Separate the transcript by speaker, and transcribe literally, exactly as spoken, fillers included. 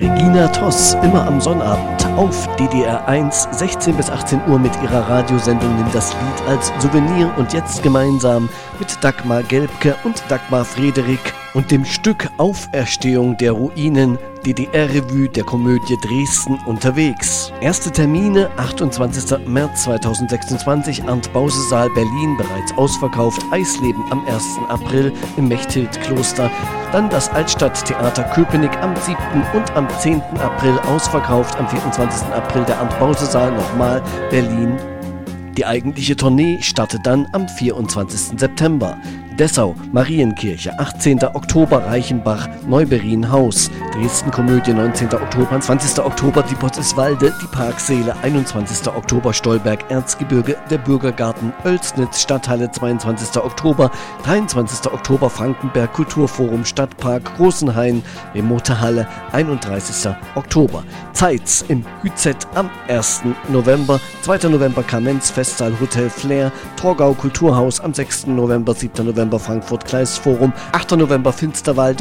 Speaker 1: Regina Toss, immer am Sonnabend auf D D R eins, sechzehn bis achtzehn Uhr mit ihrer Radiosendung Nimm das Lied als Souvenir und jetzt gemeinsam mit Dagmar Gelbke und Dagmar Frederik und dem Stück Auferstehung der Ruinen, D D R-Revue der Komödie Dresden unterwegs. Erste Termine achtundzwanzigster März zweitausendsechsundzwanzig, Arndt-Bause-Saal Berlin, bereits ausverkauft, Eisleben am ersten April im Mechthild-Kloster, dann das Altstadttheater Köpenick am siebten und am zehnten April ausverkauft, am vierundzwanzigsten April der Arndt-Bause-Saal nochmal Berlin. Die eigentliche Tournee startet dann am vierundzwanzigsten September. Dessau, Marienkirche, achtzehnten Oktober Reichenbach, Neuberien-Haus, Dresden-Komödie neunzehnten Oktober, zwanzigsten Oktober die Potteswalde, die Parksäle, einundzwanzigsten Oktober Stolberg, Erzgebirge, der Bürgergarten, Oelsnitz, Stadthalle, zweiundzwanzigsten Oktober, dreiundzwanzigsten Oktober Frankenberg, Kulturforum, Stadtpark, Rosenhain, Remote Halle, einunddreißigsten Oktober. Zeitz im Hüzet am ersten November, zweiten November Kamenz, Festsaal Hotel Flair, Torgau Kulturhaus am sechsten November, siebten November Frankfurt Kleistforum, achten November Finsterwalde,